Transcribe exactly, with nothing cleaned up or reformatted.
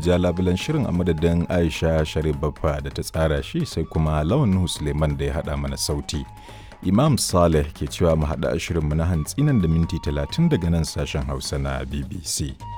ja labulen shirin a madadin Aisha Sharif Baffa da ta tsara shi sai kuma Lawan Nuhu Suleiman da ya haɗa mana sauti. Imam Saleh ke cewa mu haɗa a shirinmu na hantsi nan da minti talatin daga nan sashen Hausa na B B C.